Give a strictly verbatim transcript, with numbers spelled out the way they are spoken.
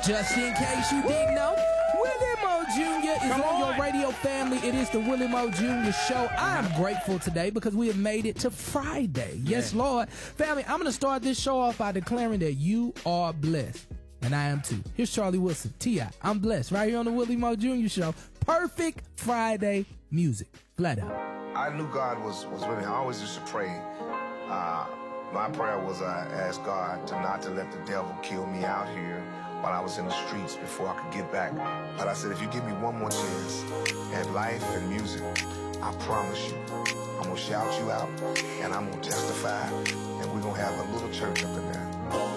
Just in case you didn't know, Willie Mo Junior is on, on your radio family. It is the Willie Mo Junior Show. I am grateful today because we have made it to Friday. Yes, yeah. Lord. Family, I'm going to start this show off by declaring that you are blessed. And I am too. Here's Charlie Wilson, T I I'm blessed. Right here on the Willie Mo Junior Show. Perfect Friday music. Flat out. I knew God was, was with me. I always used to pray. Uh, my prayer was I asked God to not to let the devil kill me out here while I was in the streets before I could get back. But I said, if you give me one more chance at life and music, I promise you, I'm going to shout you out and I'm going to testify and we're going to have a little church up in there.